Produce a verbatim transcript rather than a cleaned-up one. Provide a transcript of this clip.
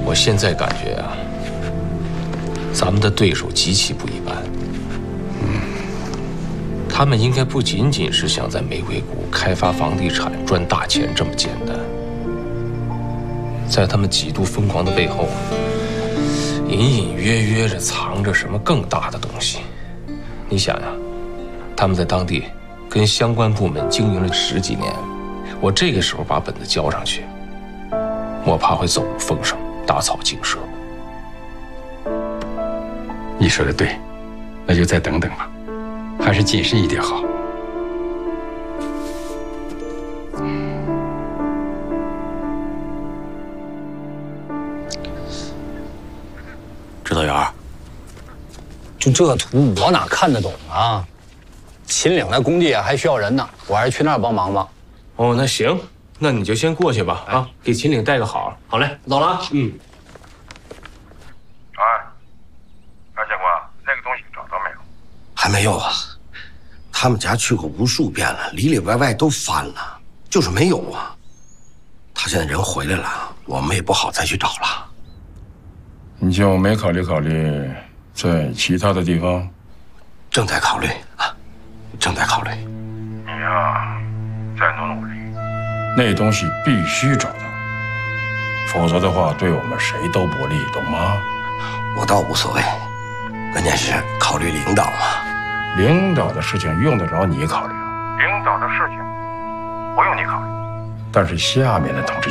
我现在感觉啊，咱们的对手极其不一般。嗯，他们应该不仅仅是想在玫瑰谷开发房地产赚大钱这么简单，在他们极度疯狂的背后，隐隐约约着藏着什么更大的东西。你想呀，他们在当地跟相关部门经营了十几年，我这个时候把本子交上去，我怕会走入风声，打草惊蛇。 你说的对，那就再等等吧，还是谨慎一点好。 指导员， 就这图我哪看得懂啊？秦岭那工地还需要人呢，我还是去那儿帮忙吧。 哦，那行，那你就先过去吧，啊，给秦岭带个好。好嘞，走了。嗯。 哎，哎，警官，那个东西找到没有？ 还没有啊，他们家去过无数遍了，里里外外都翻了，就是没有啊。他现在人回来了，我们也不好再去找了。 你就没考虑考虑在其他的地方？ 正在考虑啊，正在考虑。 你呀，再努努力。 那东西必须找到，否则的话对我们谁都不利，懂吗？ 我倒无所谓，关键是考虑领导嘛。 领导的事情用得着你考虑？ 领导的事情不用你考虑。 但是下面的同志